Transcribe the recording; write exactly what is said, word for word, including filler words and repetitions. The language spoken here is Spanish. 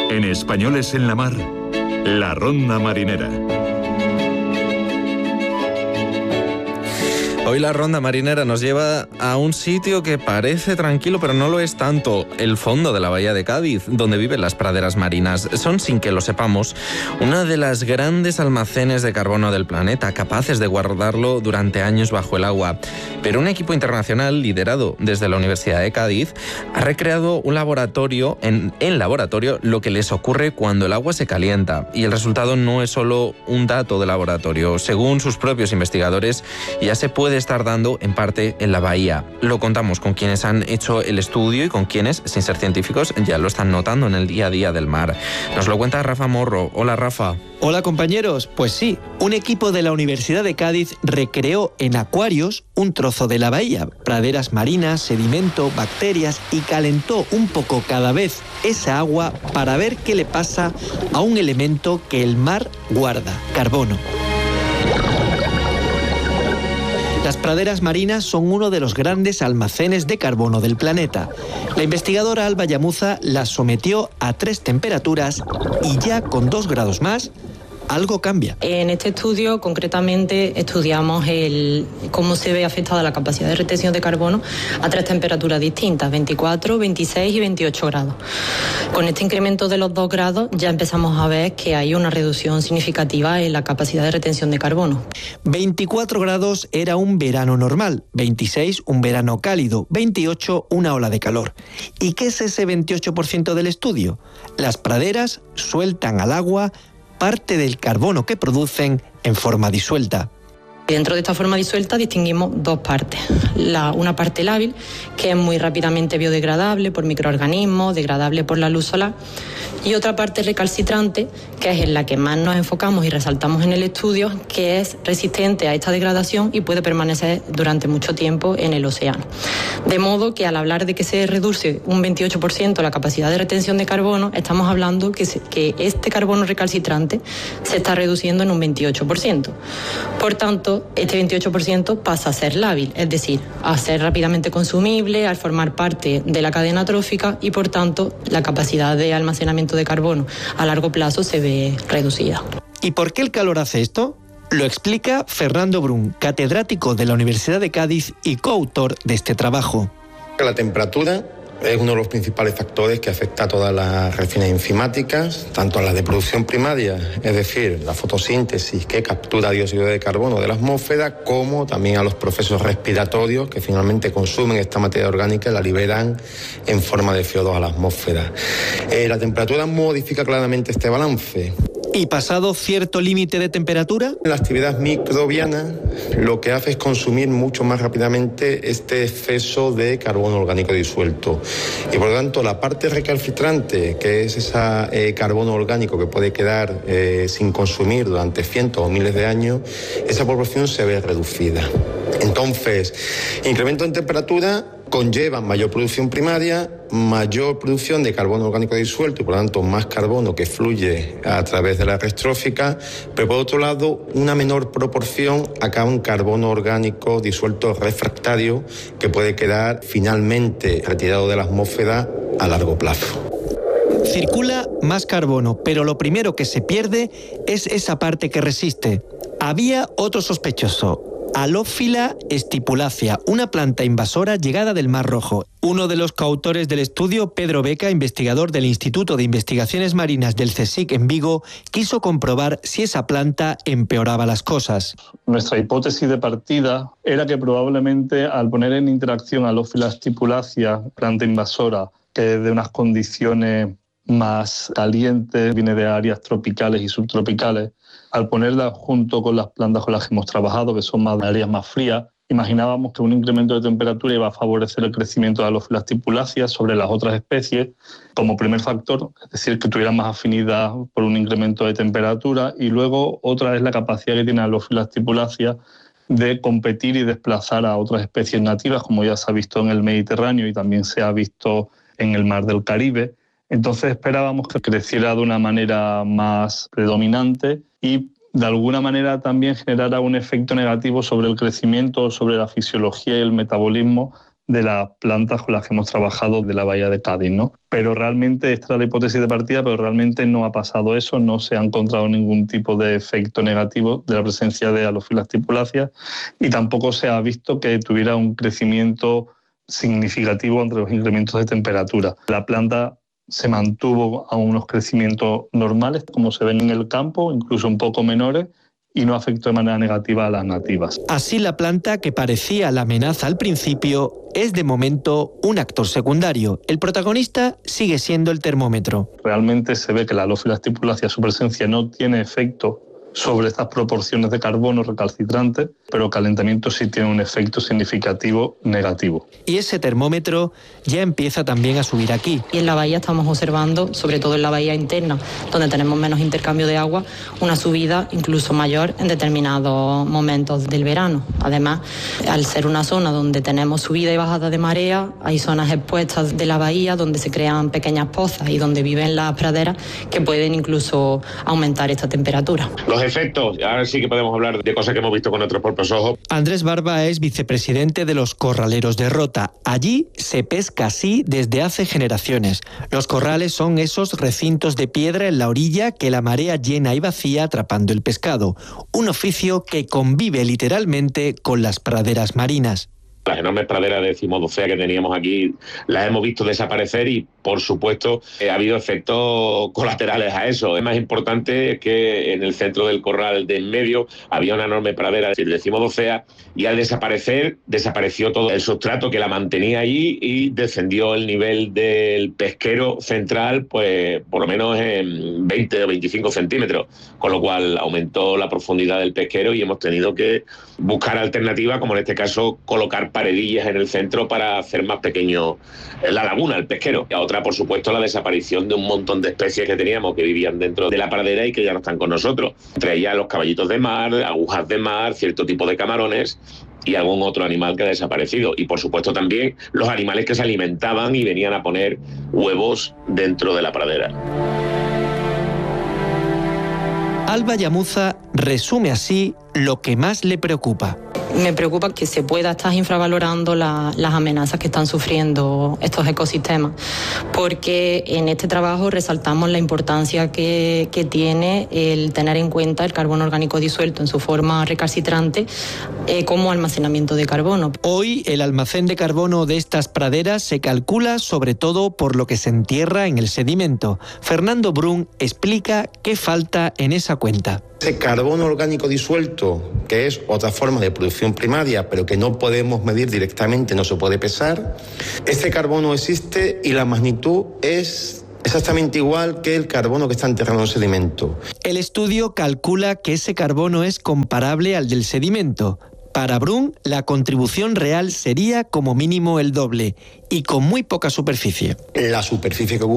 En Españoles en la Mar, la Ronda Marinera. Hoy la Ronda Marinera nos lleva a un sitio que parece tranquilo, pero no lo es tanto. El fondo de la bahía de Cádiz, donde viven las praderas marinas. Son, sin que lo sepamos, una de las grandes almacenes de carbono del planeta, capaces de guardarlo durante años bajo el agua. Pero un equipo internacional, liderado desde la Universidad de Cádiz, ha recreado un laboratorio, en, en laboratorio, lo que les ocurre cuando el agua se calienta. Y el resultado no es solo un dato de laboratorio. Según sus propios investigadores, ya se puede estar dando en parte en la bahía. Lo contamos con quienes han hecho el estudio y con quienes, sin ser científicos, ya lo están notando en el día a día del mar. Nos lo cuenta Rafa Morro. Hola, Rafa. Hola, compañeros. Pues sí, un equipo de la Universidad de Cádiz recreó en acuarios un trozo de la bahía, praderas marinas, sedimento, bacterias, y calentó un poco cada vez esa agua para ver qué le pasa a un elemento que el mar guarda: carbono. Las praderas marinas son uno de los grandes almacenes de carbono del planeta. La investigadora Alba Llamuza las sometió a tres temperaturas y ya con dos grados más, algo cambia. En este estudio, concretamente, estudiamos el, cómo se ve afectada la capacidad de retención de carbono a tres temperaturas distintas, veinticuatro, veintiséis y veintiocho grados. Con este incremento de los dos grados ya empezamos a ver que hay una reducción significativa en la capacidad de retención de carbono. veinticuatro grados era un verano normal, veintiséis un verano cálido, veintiocho una ola de calor. ¿Y qué es ese veintiocho por ciento del estudio? Las praderas sueltan al agua parte del carbono que producen en forma disuelta. Dentro de esta forma disuelta distinguimos dos partes. La, una parte lábil, que es muy rápidamente biodegradable por microorganismos, degradable por la luz solar, y otra parte recalcitrante, que es en la que más nos enfocamos y resaltamos en el estudio, que es resistente a esta degradación y puede permanecer durante mucho tiempo en el océano. De modo que al hablar de que se reduce un veintiocho por ciento la capacidad de retención de carbono, estamos hablando que, se, que este carbono recalcitrante se está reduciendo en un veintiocho por ciento. Por tanto, este veintiocho por ciento pasa a ser lábil, es decir, a ser rápidamente consumible, al formar parte de la cadena trófica, y por tanto la capacidad de almacenamiento de carbono a largo plazo se ve reducida. ¿Y por qué el calor hace esto? Lo explica Fernando Brun, catedrático de la Universidad de Cádiz y coautor de este trabajo. La temperatura es uno de los principales factores que afecta a todas las reacciones enzimáticas, tanto a las de producción primaria, es decir, la fotosíntesis que captura dióxido de carbono de la atmósfera, como también a los procesos respiratorios que finalmente consumen esta materia orgánica y la liberan en forma de C O dos a la atmósfera. Eh, la temperatura modifica claramente este balance. ¿Y pasado cierto límite de temperatura? La actividad microbiana lo que hace es consumir mucho más rápidamente este exceso de carbono orgánico disuelto. Y por lo tanto, la parte recalcitrante, que es ese eh, carbono orgánico que puede quedar eh, sin consumir durante cientos o miles de años, esa proporción se ve reducida. Entonces, incremento en temperatura conlleva mayor producción primaria, mayor producción de carbono orgánico disuelto y por lo tanto más carbono que fluye a través de la red trófica, pero por otro lado una menor proporción acá un carbono orgánico disuelto refractario que puede quedar finalmente retirado de la atmósfera a largo plazo. Circula más carbono, pero lo primero que se pierde es esa parte que resiste. Había otro sospechoso: Halophila stipulacea, una planta invasora llegada del Mar Rojo. Uno de los coautores del estudio, Pedro Beca, investigador del Instituto de Investigaciones Marinas del CSIC en Vigo, quiso comprobar si esa planta empeoraba las cosas. Nuestra hipótesis de partida era que probablemente al poner en interacción Halophila stipulacea, planta invasora, que es de unas condiciones más calientes, viene de áreas tropicales y subtropicales, al ponerla junto con las plantas con las que hemos trabajado, que son más áreas más frías, imaginábamos que un incremento de temperatura iba a favorecer el crecimiento de Halophila stipulacea sobre las otras especies como primer factor, es decir, que tuvieran más afinidad por un incremento de temperatura, y luego otra es la capacidad que tiene Halophila stipulacea de competir y desplazar a otras especies nativas, como ya se ha visto en el Mediterráneo y también se ha visto en el Mar del Caribe. Entonces esperábamos que creciera de una manera más predominante y de alguna manera también generara un efecto negativo sobre el crecimiento, sobre la fisiología y el metabolismo de las plantas con las que hemos trabajado de la bahía de Cádiz, ¿no? Pero realmente, esta es la hipótesis de partida, pero realmente no ha pasado eso, no se ha encontrado ningún tipo de efecto negativo de la presencia de Halophila stipulacia y tampoco se ha visto que tuviera un crecimiento significativo entre los incrementos de temperatura. La planta se mantuvo a unos crecimientos normales, como se ven en el campo, incluso un poco menores, y no afectó de manera negativa a las nativas. Así, la planta, que parecía la amenaza al principio, es de momento un actor secundario. El protagonista sigue siendo el termómetro. Realmente se ve que la Halophila stipulacia, su presencia, no tiene efecto sobre estas proporciones de carbono recalcitrante, pero el calentamiento sí tiene un efecto significativo negativo. Y ese termómetro ya empieza también a subir aquí. Y en la bahía estamos observando, sobre todo en la bahía interna, donde tenemos menos intercambio de agua, una subida incluso mayor en determinados momentos del verano. Además, al ser una zona donde tenemos subida y bajada de marea, hay zonas expuestas de la bahía donde se crean pequeñas pozas y donde viven las praderas que pueden incluso aumentar esta temperatura. Los efectos, ahora sí que podemos hablar de cosas que hemos visto con nuestros propios ojos. Andrés Barba es vicepresidente de los Corraleros de Rota. Allí se pesca así desde hace generaciones. Los corrales son esos recintos de piedra en la orilla que la marea llena y vacía atrapando el pescado. Un oficio que convive literalmente con las praderas marinas. Las enormes praderas de cimodocea que teníamos aquí las hemos visto desaparecer y, por supuesto, eh, ha habido efectos colaterales a eso. Es más importante que en el centro del corral de en medio había una enorme pradera de cimodocea y al desaparecer, desapareció todo el sustrato que la mantenía allí y descendió el nivel del pesquero central, pues por lo menos en veinte o veinticinco centímetros, con lo cual aumentó la profundidad del pesquero y hemos tenido que buscar alternativas, como en este caso colocar paredillas en el centro para hacer más pequeño la laguna, el pesquero. Y a otra, por supuesto, la desaparición de un montón de especies que teníamos que vivían dentro de la pradera y que ya no están con nosotros. Entre ellas los caballitos de mar, agujas de mar, cierto tipo de camarones y algún otro animal que ha desaparecido. Y, por supuesto, también los animales que se alimentaban y venían a poner huevos dentro de la pradera. Alba Llamuza resume así lo que más le preocupa. Me preocupa que se pueda estar infravalorando la, las amenazas que están sufriendo estos ecosistemas, porque en este trabajo resaltamos la importancia que, que tiene el tener en cuenta el carbono orgánico disuelto en su forma recalcitrante eh, como almacenamiento de carbono. Hoy el almacén de carbono de estas praderas se calcula sobre todo por lo que se entierra en el sedimento. Fernando Brun explica qué falta en esa cuenta. Ese carbono orgánico disuelto, que es otra forma de producción primaria, pero que no podemos medir directamente, no se puede pesar, ese carbono existe y la magnitud es exactamente igual que el carbono que está enterrado en el sedimento. El estudio calcula que ese carbono es comparable al del sedimento. Para Brun, la contribución real sería como mínimo el doble y con muy poca superficie. La superficie que ocupa